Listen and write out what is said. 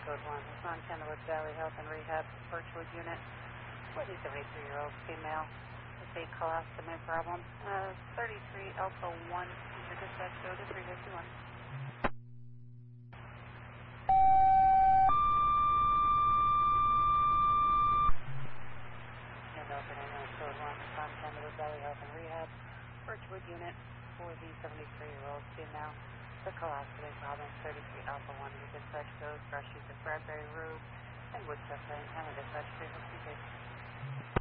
code 1. It's on Candlewood Valley Health and Rehab Birchwood Unit. 73-year-old female with a colostomy problem. 33 Alpha 1. Your dispatch code is 351. Code 1 is on Candlewood Valley Health and Rehab Birchwood Unit for the 73-year-old female. The colostomy problem, 33 Alpha 1. Your dispatch code, Brush Street, Bradbury Road, and Woodchuck Lane. And the dispatch 352.